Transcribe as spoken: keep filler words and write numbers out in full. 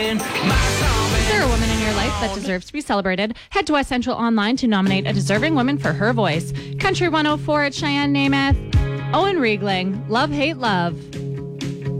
Is there a woman in your life that deserves to be celebrated? Head to West Central Online to nominate a deserving woman for her voice. Country one oh four at Cheyenne Namath. Owen Riegling. Love, hate, love.